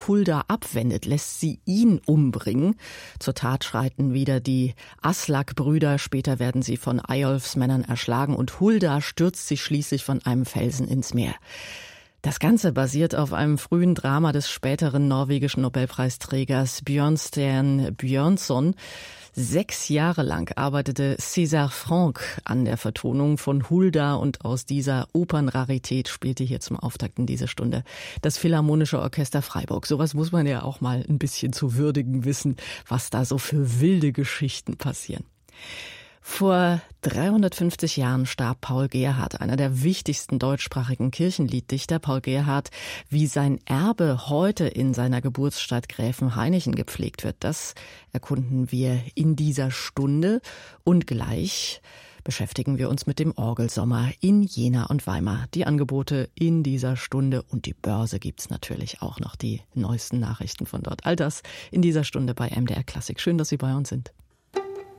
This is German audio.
Hulda abwendet, lässt sie ihn umbringen. Zur Tat schreiten wieder die Aslak-Brüder. Später werden sie von Eyjolfs Männern erschlagen und Hulda stürzt sich schließlich von einem Felsen ins Meer. Das Ganze basiert auf einem frühen Drama des späteren norwegischen Nobelpreisträgers Bjørnstjerne Bjørnson. 6 Jahre lang arbeitete César Franck an der Vertonung von Hulda und aus dieser Opernrarität spielte hier zum Auftakt in dieser Stunde das Philharmonische Orchester Freiburg. Sowas muss man ja auch mal ein bisschen zu würdigen wissen, was da so für wilde Geschichten passieren. Vor 350 Jahren starb Paul Gerhardt, einer der wichtigsten deutschsprachigen Kirchenlieddichter. Paul Gerhardt, wie sein Erbe heute in seiner Geburtsstadt Gräfenhainichen gepflegt wird, das erkunden wir in dieser Stunde. Und gleich beschäftigen wir uns mit dem Orgelsommer in Jena und Weimar. Die Angebote in dieser Stunde und die Börse gibt's natürlich auch noch, die neuesten Nachrichten von dort. All das in dieser Stunde bei MDR Klassik. Schön, dass Sie bei uns sind.